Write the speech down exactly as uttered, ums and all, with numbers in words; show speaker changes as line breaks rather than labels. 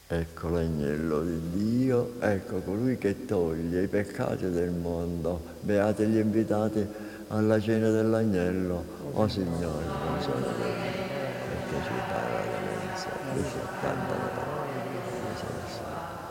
Ecco l'agnello di Dio, ecco colui che toglie i peccati del mondo. Beati gli invitati alla cena dell'agnello. O Signore, non sono degno perché ci parla la mensa, che si cantano.